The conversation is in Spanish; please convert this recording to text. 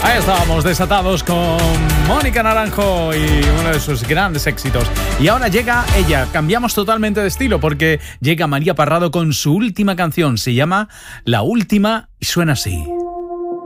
Ahí estábamos desatados con Mónica Naranjo y uno de sus grandes éxitos. Y ahora llega ella, cambiamos totalmente de estilo porque llega María Parrado con su última canción, se llama La Última y suena así.